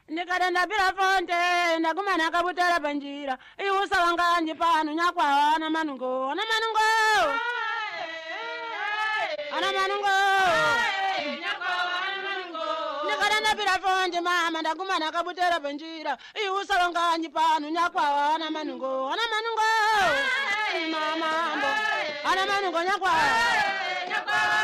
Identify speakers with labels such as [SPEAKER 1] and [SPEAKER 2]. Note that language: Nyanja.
[SPEAKER 1] ndikadenda pira fonte ndagumana kabutera panjira iusa wanganji pano nyakwawa ana manungo ana manungo ana manungo ndikadenda pira fonte mama ndagumana kabutera panjira iusa wanganji pano nyakwawa ana manungo mama ana manungo nyakwawa